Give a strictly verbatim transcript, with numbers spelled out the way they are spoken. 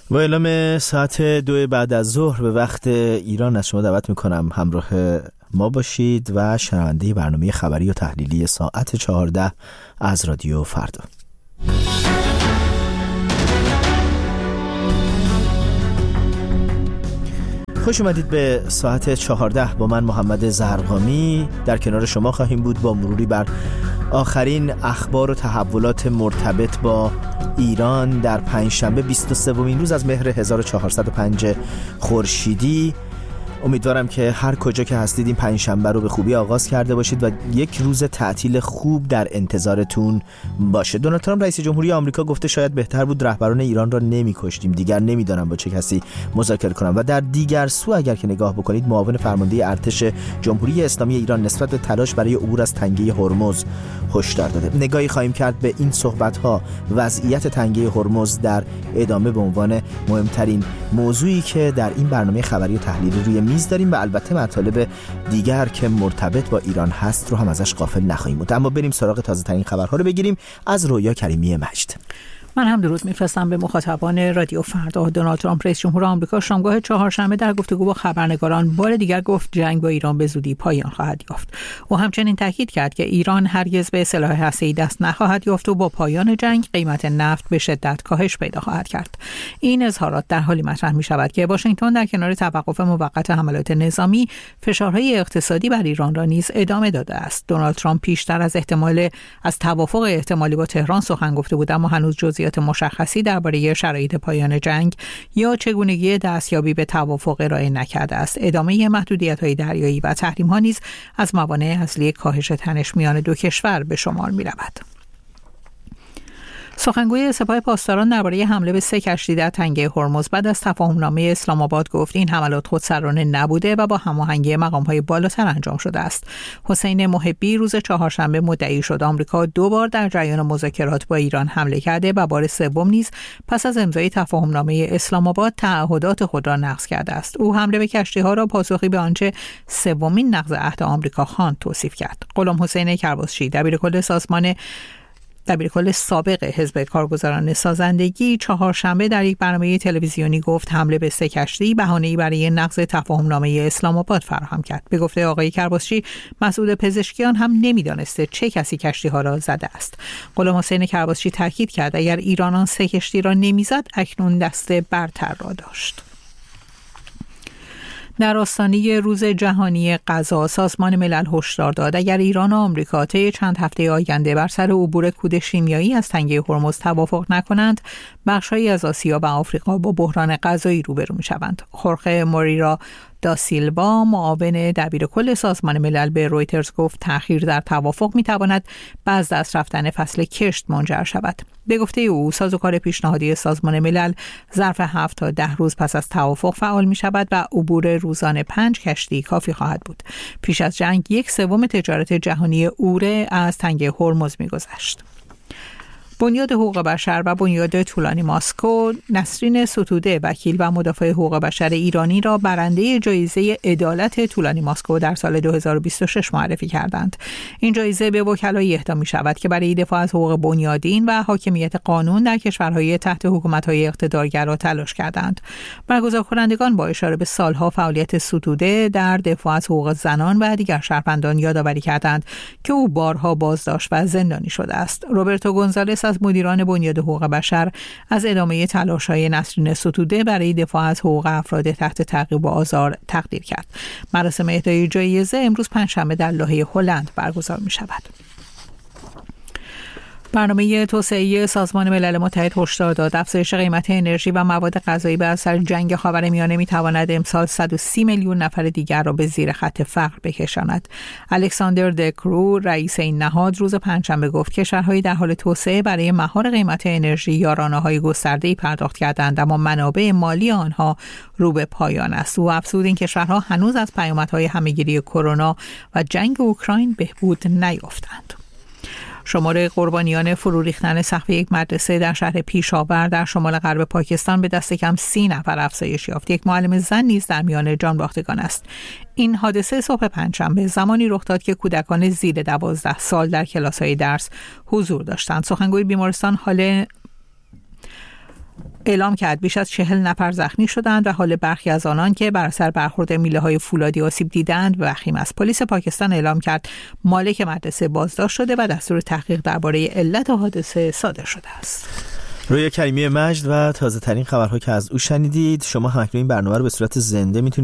با اعلام ساعت دو بعد از ظهر به وقت ایران از شما دعوت میکنم همراه ما باشید و شنونده برنامه خبری و تحلیلی ساعت چهارده از رادیو فردا. خوش اومدید به ساعت چهارده. با من محمد زرقامی در کنار شما خواهیم بود با مروری بر آخرین اخبار و تحولات مرتبط با ایران در پنجشنبه بیست و سومین روز از مهر هزار و چهارصد و پنج خورشیدی. امیدوارم که هر کجا که هستید این پنجشنبه رو به خوبی آغاز کرده باشید و یک روز تعطیل خوب در انتظارتون باشه. دونالد ترامپ رئیس جمهوری آمریکا گفته شاید بهتر بود رهبران ایران را نمی‌کشتیم، دیگر نمی‌دانم با چه کسی مذاکره کنم. و در دیگر سو اگر که نگاه بکنید، معاون فرمانده ارتش جمهوری اسلامی ایران نسبت به تلاش برای عبور از تنگه هرمز هشدار داده. نگاهی خواهیم کرد به این صحبت‌ها، وضعیت تنگه هرمز در ادامه به عنوان مهمترین موضوعی که در این برنامه خبری و تحلیلی روی میز داریم و البته مطالب دیگر که مرتبط با ایران هست رو هم ازش غافل نخواهیم بود. اما بریم سراغ تازه ترین خبرها رو بگیریم از رویا کریمی مجد. من هم درود میفرستم به مخاطبان رادیو فردا. دونالد ترامپ رئیس جمهور آمریکا شامگاه چهارشنبه در گفتگو با خبرنگاران بار دیگر گفت جنگ با ایران به زودی پایان خواهد یافت. او همچنین تاکید کرد که ایران هرگز به سلاح هسته‌ای دست نخواهد یافت و با پایان جنگ قیمت نفت به شدت کاهش پیدا خواهد کرد. این اظهارات در حالی مطرح می‌شود که واشنگتن در کنار توقف موقت حملات نظامی، فشارهای اقتصادی بر ایران را نیز ادامه داده است. دونالد ترامپ پیشتر از احتمال از توافق احتمالی با تهران سخن گفته بود، اما هنوز جزئیات مشخصی درباره شرایط پایان جنگ یا چگونگی دستیابی به توافق ارائه نکرده است. ادامه محدودیت‌های دریایی و تحریم‌ها نیز از موانع اصلی کاهش تنش میان دو کشور به شمار می‌رود. سخنگوی سپاه پاسداران درباره حمله به سه کشتی در تنگه هرمز بعد از تفاهمنامه اسلام آباد گفت این حملات خودسرانه نبوده و با هماهنگی مقام‌های بالاتر انجام شده است. حسین محبی روز چهارشنبه مدعی شد آمریکا دو بار در جریان مذاکرات با ایران حمله کرده و بار سوم نیز پس از امضای تفاهمنامه اسلام آباد تعهدات خود را نقض کرده است. او حمله به کشتی‌ها را پاسخی به آنچه سومین نقض عهد آمریکا خواند توصیف کرد. غلام حسین کرباسچی دبیرکل سازمان دبیرکل سابق حزب کارگزاران سازندگی چهارشنبه در یک برنامه تلویزیونی گفت حمله به سه کشتی بهانه‌ای برای نقض تفاهمنامه اسلام آباد فراهم کرد. به گفته آقای کرباسچی، مسئول پزشکیان هم نمی‌دانسته چه کسی کشتی‌ها را زده است. غلام حسین کرباسچی تاکید کرد اگر ایران آن سه کشتی را نمی‌زد اکنون دست برتر را داشت. در آستانه روز جهانی غذا، سازمان ملل هشدار داد اگر ایران و آمریکا طی چند هفته آینده بر سر عبور کود شیمیایی از تنگه هرمز توافق نکنند، بخش‌هایی از آسیا و آفریقا با بحران غذایی روبرو می‌شوند. خورخه موریرا دا سیلوا معاون دبیرکل سازمان ملل به رویترز گفت تأخیر در توافق می‌تواند به از دست رفتن فصل کشت منجر شود. به گفته او، سازوکار پیشنهادی سازمان ملل ظرف هفت تا ده روز پس از توافق فعال می‌شود و عبور روزانه پنج کشتی کافی خواهد بود. پیش از جنگ یک سوم تجارت جهانی اوره از تنگه هرمز می‌گذشت. بنیاد حقوق بشر و بنیاد طولانی ماسکو نسرین ستوده، وکیل و مدافع حقوق بشر ایرانی را برنده جایزه عدالت طولانی ماسکو در سال دو هزار و بیست و شش معرفی کردند. این جایزه به وکلایی اهدا می شود که برای دفاع از حقوق بنیادین و حاکمیت قانون در کشورهای تحت حکومت‌های اقتدارگرا تلاش کردند. برگزار کنندگان با اشاره به سالها فعالیت ستوده در دفاع از حقوق زنان و دیگر شهروندان یادآوری کردند که او بارها بازداشت و زندانی شده است. روبرتو گونزالس از مدیران بنیاد حقوق بشر از ادامه تلاش‌های نسرین ستوده برای دفاع از حقوق افراد تحت تعقیب و آزار تقدیر کرد. مراسم اهدای جایزه امروز پنجشنبه در لاهه هلند برگزار می‌شود. برنامه توسعه سازمان ملل متحد هشدار داد افزایش قیمت انرژی و مواد غذایی به اثر جنگ خاورمیانه می‌تواند امسال صد و سی میلیون نفر دیگر را به زیر خط فقر بکشاند. الکساندر دکرو، رئیس این نهاد، روز پنجشنبه گفت کشورهای در حال توسعه برای مهار قیمت انرژی یارانه‌های گسترده‌ای پرداخت کردند، اما منابع مالی آنها رو به پایان است. او افزود این کشورها هنوز از پیامدهای همه‌گیری کرونا و جنگ اوکراین بهبود نیافتند. شمار قربانیان فرو ریختن سقف یک مدرسه در شهر پیشاور در شمال غرب پاکستان به دست کم سی نفر افزایش یافت. یک معلم زن نیز در میان جان باختگان است. این حادثه صبح پنجشنبه زمانی رخ داد که کودکان زیر دوازده سال در کلاس‌های درس حضور داشتند. سخنگوی بیمارستان حال اعلام کرد بیش از چهل نفر زخمی شدند و حال برخی از آنان که بر اثر برخورد میله‌های فولادی آسیب دیدند وخیم است. پلیس پاکستان اعلام کرد مالک مدرسه بازداشت شده و دستور تحقیق درباره علت حادثه صادر شده است. رویا کریمی مجد و تازه ترین خبرها که از او شنیدید. شما هم اکنون این برنامه رو به صورت زنده میتونید